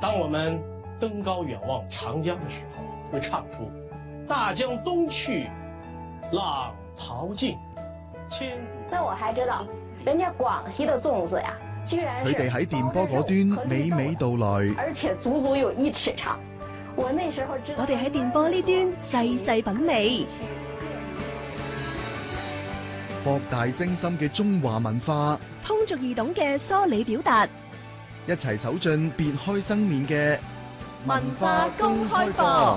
当我们登高远望长江的时候，会唱出大江东去，浪淘尽，千古。 那我还知道，人家廣西的粽子呀，居然佢哋喺電波嗰端娓娓道來， 而且足足有1尺長。我那時候知道， 我哋喺電波呢端細細品味， 博大精深嘅中華文化， 通俗易懂嘅梳理表達， 一齊走進別開生面嘅文化公開課。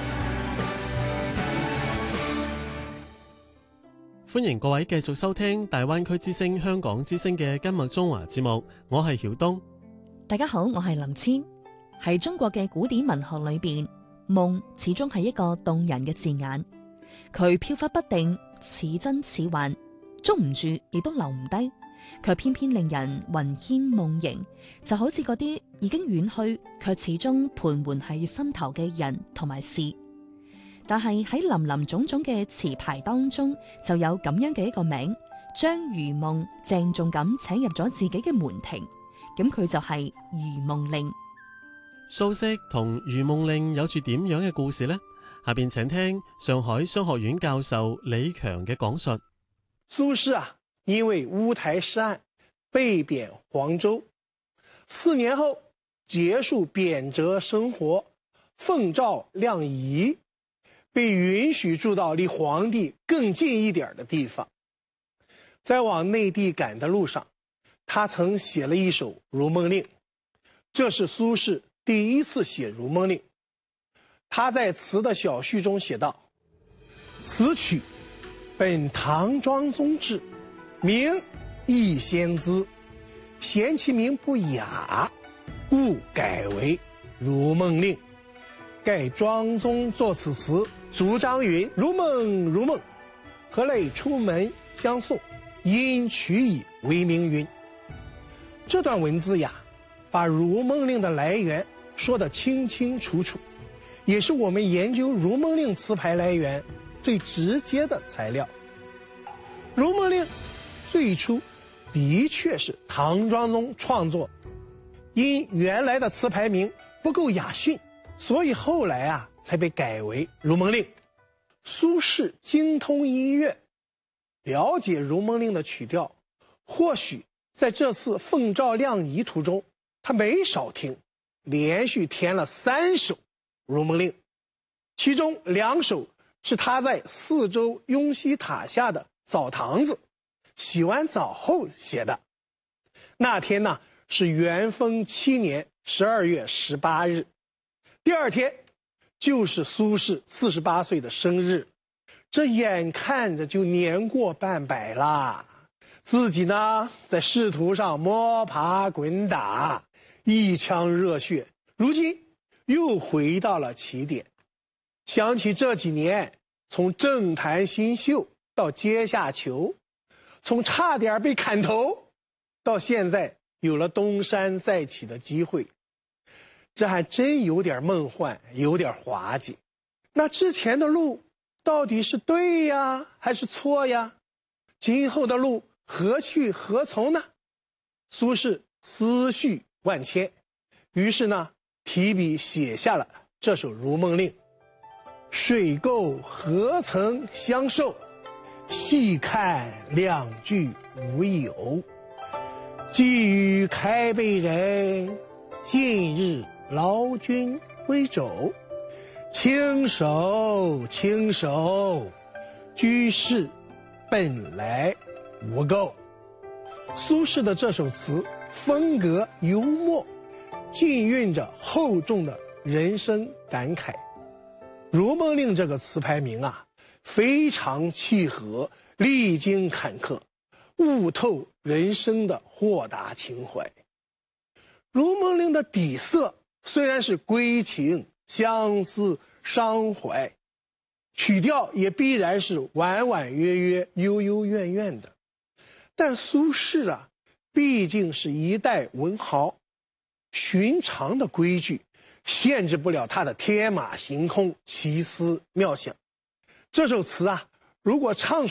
歡迎各位繼續收聽大灣區之聲香港之聲嘅今日中華節目，我係曉東。 大家好，我係林千。喺中國嘅古典文學裏邊，夢始終係一個動人嘅字眼，佢飄忽不定，似真似幻，捉唔住亦都留唔低，卻偏偏令人魂牽夢縈，就好似嗰啲已經遠去卻始終盤桓喺心頭嘅人同埋事。但係喺林林總總嘅詞牌當中，就有咁樣嘅一個名，將如夢鄭重咁請入咗自己嘅門庭，咁佢就係如夢令。 蘇軾同如夢令有住點樣嘅故事呢？下邊請聽上海商學院教授李強嘅講述。 蘇軾因為烏台詩案被貶黃州，4年後結束貶謫生活，奉詔量夷，被允許住到離皇帝更近一點的地方。在往內地趕的路上，他曾寫了一首《如夢令》，這是蘇軾第一次寫《如夢令》。他在詞的小序中寫道：此曲本唐莊宗制，名逸仙姿，嫌其名不雅，故改為《如夢令》。蓋莊宗作此詞，主張云：如夢如夢，何類出門相送，因取以為名云。這段文字呀，把《如夢令》的來源說得清清楚楚，也是我們研究《如夢令》詞牌來源最直接的材料。《如夢令》最初的確是唐莊宗創作，因原來的詞牌名不夠雅遜，所以後來才被改為《如夢令》。蘇軾精通音樂，了解《如夢令》的曲調，或許在這次奉詔量夷途中，他沒少聽，連續填了3首《如夢令》，其中2首是他在四周雍熙塔下的澡堂子洗完澡後寫的。那天呢，是元豐7年12月18日，第二天就是蘇軾48歲的生日，這眼看着就年過半百了，自己呢在仕途上摸爬滾打，一腔熱血，如今又回到了起點。想起這幾年，從政壇新秀到階下囚，從差點被砍頭到現在有了東山再起的機會，這還真有點夢幻，有點滑稽。那之前的路到底是對呀，還是錯呀？今後的路何去何從呢？蘇軾思緒萬千，於是呢提筆寫下了這首《如夢令》。水垢何曾相受，細看兩句無有。寄予開北人，近日勞軍歸州。輕手輕手，居士本來無垢。蘇軾的這首詞風格幽默，浸潤着厚重的人生感慨。如夢令這個詞牌名非常契合歷經坎坷，悟透人生的豁達情懷。如夢令的底色雖然是歸情、相思、傷懷，曲調也必然是婉婉約約、幽幽怨怨的，但蘇軾畢竟是一代文豪，尋常的規矩限制不了他的天馬行空、奇思妙想。這首詞如果唱